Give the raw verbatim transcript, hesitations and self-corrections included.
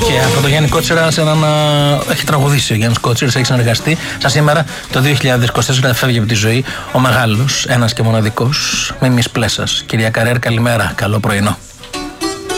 Και από το Γιάννη Κότσιρα σε έναν. Έχει τραγουδήσει ο Γιάννης Κότσιρας, έχει συνεργαστεί. Σαν σήμερα το δύο χιλιάδες είκοσι τέσσερα φεύγει από τη ζωή ο μεγάλος, ένας και μοναδικός Μίμης Πλέσας. Κυρία Καρέρ, καλημέρα, καλό πρωινό.